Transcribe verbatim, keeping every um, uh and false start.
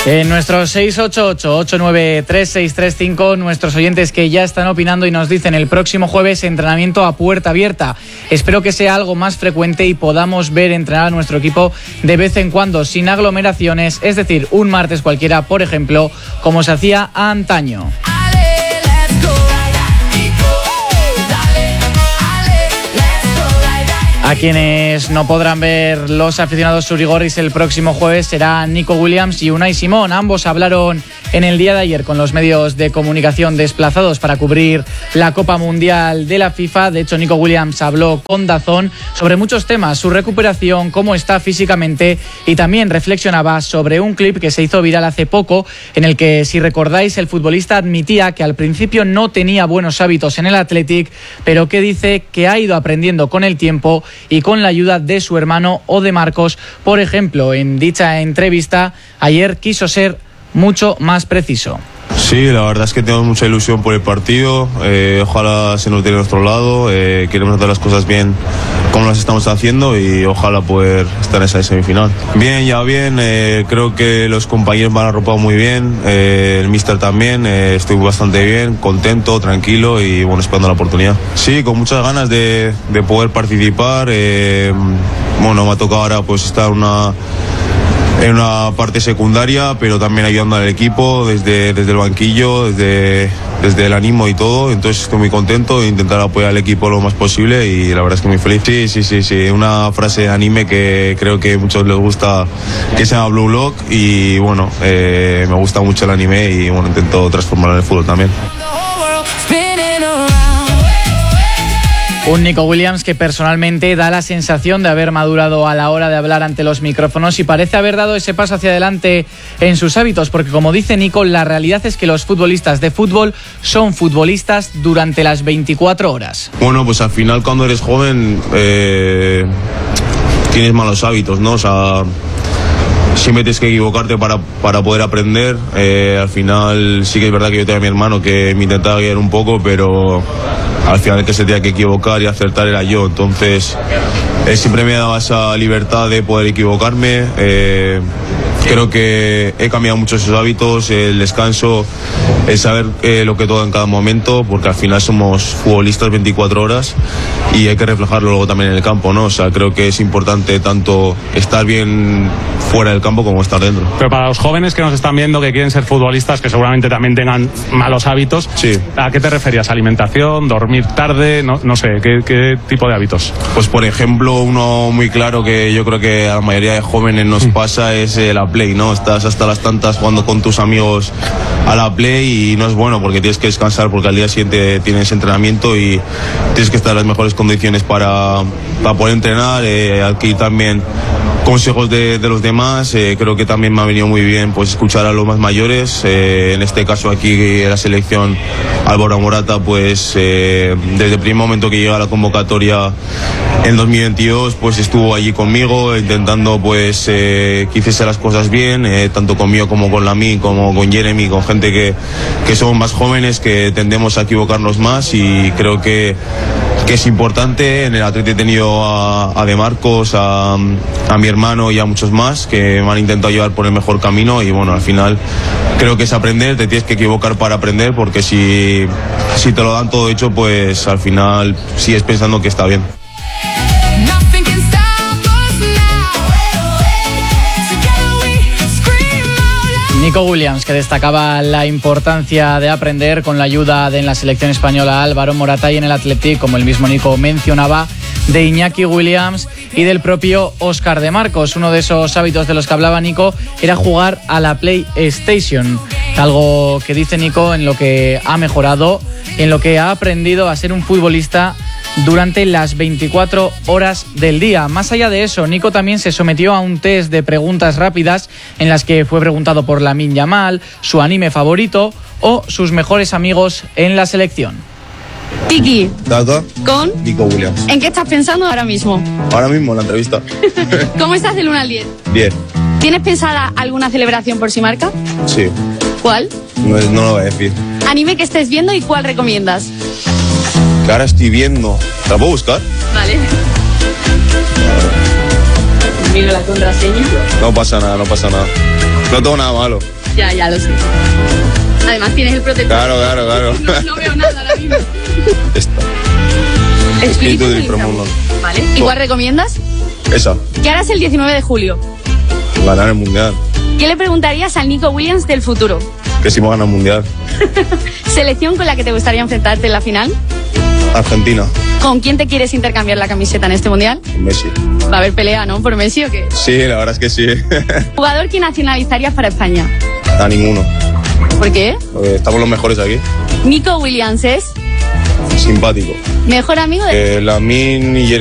En nuestro seis ocho ocho, ocho nueve tres, seis tres cinco, nuestros oyentes que ya están opinando y nos dicen el próximo jueves entrenamiento a puerta abierta. Espero que sea algo más frecuente y podamos ver entrenar a nuestro equipo de vez en cuando, sin aglomeraciones, es decir, un martes cualquiera, por ejemplo, como se hacía antaño. A quienes no podrán ver los aficionados surigorris el próximo jueves será Nico Williams y Unai Simón. Ambos hablaron en el día de ayer con los medios de comunicación desplazados para cubrir la Copa Mundial de la FIFA. De hecho, Nico Williams habló con DAZN sobre muchos temas, su recuperación, cómo está físicamente, y también reflexionaba sobre un clip que se hizo viral hace poco en el que, si recordáis, el futbolista admitía que al principio no tenía buenos hábitos en el Athletic, pero que dice que ha ido aprendiendo con el tiempo y con la ayuda de su hermano o de Marcos. Por ejemplo, en dicha entrevista ayer quiso ser mucho más preciso. Sí, la verdad es que tenemos mucha ilusión por el partido, eh, ojalá se nos dé de nuestro lado, eh, queremos hacer las cosas bien como las estamos haciendo y ojalá poder estar en esa semifinal. Bien, ya bien, eh, creo que los compañeros me han arropado muy bien, eh, el míster también, eh, estoy bastante bien, contento, tranquilo y bueno, esperando la oportunidad. Sí, con muchas ganas de, de poder participar, eh, bueno, me ha tocado ahora pues estar una... en una parte secundaria, pero también ayudando al equipo desde, desde el banquillo, desde, desde el ánimo y todo. Entonces estoy muy contento de intentar apoyar al equipo lo más posible y la verdad es que muy feliz. Sí, sí, sí, sí. Una frase de anime que creo que a muchos les gusta, que se llama Blue Lock, y bueno, eh, me gusta mucho el anime y bueno, intento transformarlo en el fútbol también. Un Nico Williams que personalmente da la sensación de haber madurado a la hora de hablar ante los micrófonos y parece haber dado ese paso hacia adelante en sus hábitos, porque como dice Nico, la realidad es que los futbolistas de fútbol son futbolistas durante las veinticuatro horas. Bueno, pues al final cuando eres joven eh, tienes malos hábitos, ¿no? O sea, siempre tienes que equivocarte para, para poder aprender. Eh, al final sí que es verdad que yo tenía a mi hermano que me intentaba guiar un poco, pero al final el que se tenía que equivocar y acertar era yo. Entonces él siempre me daba esa libertad de poder equivocarme. Eh, creo que he cambiado mucho esos hábitos, el descanso, el saber eh, lo que todo en cada momento, porque al final somos futbolistas veinticuatro horas y hay que reflejarlo luego también en el campo, ¿no? O sea, creo que es importante tanto estar bien fuera del campo como estar dentro. Pero para los jóvenes que nos están viendo, que quieren ser futbolistas, que seguramente también tengan malos hábitos, sí. ¿A qué te referías? ¿Alimentación? ¿Dormir tarde? No, no sé, ¿qué, ¿qué tipo de hábitos? Pues por ejemplo, uno muy claro que yo creo que a la mayoría de jóvenes nos pasa es eh, la Play, ¿no? Estás hasta las tantas jugando con tus amigos a la Play y no es bueno porque tienes que descansar, porque al día siguiente tienes entrenamiento y tienes que estar en las mejores condiciones para, para poder entrenar. Eh, aquí también consejos de, de los demás, eh, creo que también me ha venido muy bien pues escuchar a los más mayores, eh, en este caso aquí la selección Álvaro Morata, pues eh, desde el primer momento que llega a la convocatoria en dos mil veintidós pues estuvo allí conmigo intentando pues eh, que hiciese las cosas bien, eh, tanto conmigo como con Lamine, como con Jeremy, con gente que, que somos más jóvenes, que tendemos a equivocarnos más, y creo que que es importante. En el Atleti he tenido a, a De Marcos, a, a mi hermano y a muchos más que me han intentado llevar por el mejor camino, y bueno, al final creo que es aprender, te tienes que equivocar para aprender, porque si, si te lo dan todo hecho, pues al final sigues pensando que está bien. Nico Williams, que destacaba la importancia de aprender con la ayuda de en la selección española Álvaro Morata, y en el Athletic, como el mismo Nico mencionaba, de Iñaki Williams y del propio Óscar de Marcos. Uno de esos hábitos de los que hablaba Nico era jugar a la PlayStation, algo que dice Nico en lo que ha mejorado, en lo que ha aprendido a ser un futbolista durante las veinticuatro horas del día. Más allá de eso, Nico también se sometió a un test de preguntas rápidas en las que fue preguntado por Lamine Yamal, su anime favorito o sus mejores amigos en la selección. Tiki. Tata. Con. Nico Williams. ¿En qué estás pensando ahora mismo? Ahora mismo en la entrevista. ¿Cómo estás del uno al diez? diez. ¿Tienes pensada alguna celebración por si marca? Sí. ¿Cuál? No, no lo voy a decir. Anime que estés viendo y cuál recomiendas. Que ahora estoy viendo. ¿La puedo buscar? Vale. Miro la contraseña. No pasa nada, no pasa nada. No tengo nada malo. Ya, ya lo sé. Además tienes el protector. Claro, claro, claro. No, no veo nada ahora mismo. Esta. Espíritu del inframundo. Vale. ¿Y cuál recomiendas? Esa. ¿Qué harás el diecinueve de julio? Ganar el mundial. ¿Qué le preguntarías al Nico Williams del futuro? Que si hemos ganado el mundial. ¿Selección con la que te gustaría enfrentarte en la final? Argentina. ¿Con quién te quieres intercambiar la camiseta en este mundial? Messi. Va a haber pelea, ¿no? ¿Por Messi o qué? Sí, la verdad es que sí. ¿Jugador que nacionalizarías para España? A ninguno. ¿Por qué? Porque estamos los mejores aquí. Nico Williams es Simpático. mejor amigo de... Eh, Lamine y